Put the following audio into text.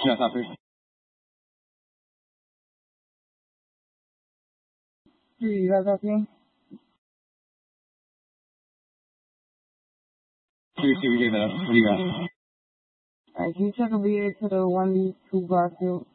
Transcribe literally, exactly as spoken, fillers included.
Yeah, copy. Three, you guys okay? Three, two, we gave it up. What do you got? Alright, can you check a V A to the one two Garfield?